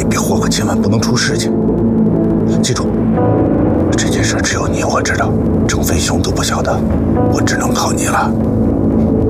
别霍霍，千万不能出事情。记住，这件事只有你我知道，郑飞雄都不晓得，我只能靠你了。